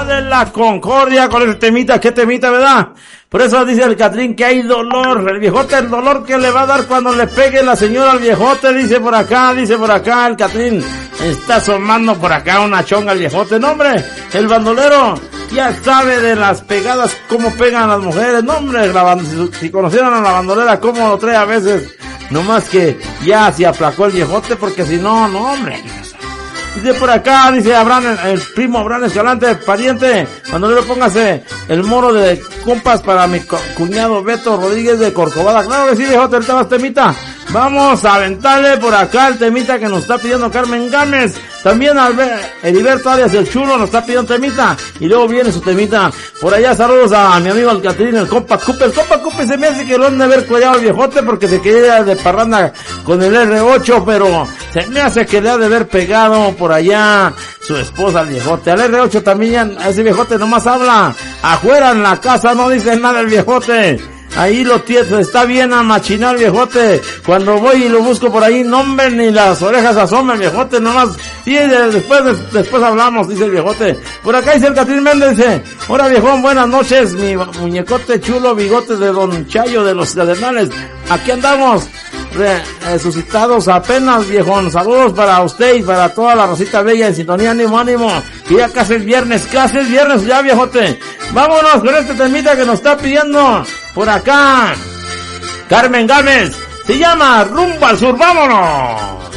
allá de la Concordia con ese temita, qué temita, ¿verdad? Por eso dice el Catrín que hay dolor, el viejote, el dolor que le va a dar cuando le pegue la señora al viejote, dice por acá el Catrín, está asomando por acá una chonga al viejote, no hombre, el bandolero ya sabe de las pegadas, cómo pegan las mujeres, no hombre, si conocieran a la bandolera, cómo lo trae a veces, nomás que ya se aplacó el viejote, porque si no, no hombre. Dice por acá, dice Abraham, el primo Abraham Escalante, pariente, cuando le póngase el moro de compas para mi cuñado Beto Rodríguez de Corcovada. Claro que sí, viejote, ahorita más temita. Vamos a aventarle por acá el temita que nos está pidiendo Carmen Gámez. También Heriberto Arias el Chulo nos está pidiendo temita. Y luego viene su temita. Por allá saludos a mi amigo Alcatrín, el compa Cupe. El compa Cupe se me hace que lo han de haber cuellado el viejote porque se quería de parranda con el R8, pero se me hace que le ha de haber pegado por allá su esposa al viejote. Al R8 también, a ese viejote nomás habla. Afuera en la casa no dice nada el viejote. Ahí lo tiene, está bien a machinar viejote. Cuando voy y lo busco por ahí, no hombre, ni las orejas asoman viejote, nomás. Y después hablamos, dice el viejote. Por acá dice el Catrín Méndez, dice, hola viejón, buenas noches, mi muñecote chulo, bigotes de Don Chayo de los Cardenales. Aquí andamos, resucitados apenas, viejón. Saludos para usted y para toda la rosita bella en sintonía, ánimo, ánimo. Y ya casi es viernes ya, viejote. Vámonos con este temita que nos está pidiendo por acá Carmen Gámez. Se llama Rumbo al Sur, vámonos.